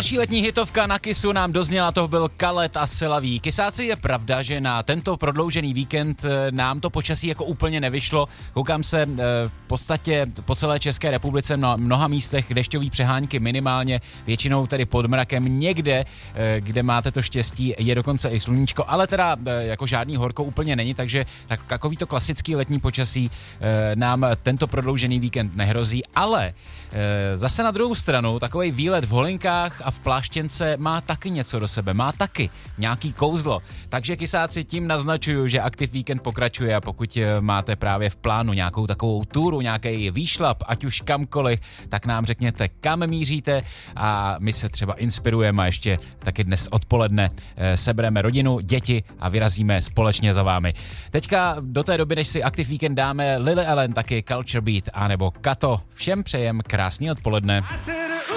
Další letní hitovka na Kissu nám dozněla, to byl Khaled a Silaví. Kysáci, je pravda, že na tento prodloužený víkend nám to počasí jako úplně nevyšlo. Koukám se v podstatě po celé České republice na mnoha místech dešťový přehánky minimálně, většinou tedy pod mrakem. Někde, kde máte to štěstí, je dokonce i sluníčko, ale teda jako žádný horko úplně není, takže takový to klasický letní počasí nám tento prodloužený víkend nehrozí, ale zase na druhou stranu takovej výlet v holinkách a v pláštěnce má taky něco do sebe, má taky nějaký kouzlo. Takže kysáci, tím naznačuju, že Aktiv Víkend pokračuje a pokud máte právě v plánu nějakou takovou túru, nějaký výšlap, ať už kamkoliv, tak nám řekněte, kam míříte a my se třeba inspirujeme a ještě taky dnes odpoledne sebereme rodinu, děti a vyrazíme společně za vámi. Teďka do té doby, než si Aktiv Víkend dáme Lily Allen, taky Culture Beat a nebo Kato. Všem přejem krásný odpoledne.